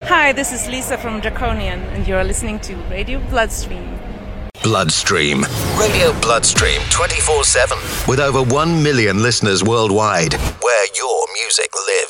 Hi, this is Lisa from Draconian, and you're listening to Radio Bloodstream. Bloodstream. Radio Bloodstream 24/7. With over 1 million listeners worldwide. Where your music lives.